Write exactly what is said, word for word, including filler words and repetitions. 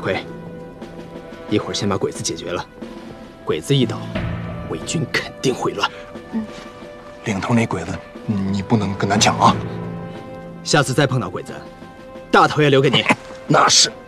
奎，一会儿先把鬼子解决了，鬼子一倒，伪军肯定会乱。 嗯， 领头那鬼子，你不能跟咱抢啊！ 下次再碰到鬼子，大头也留给你。 那是。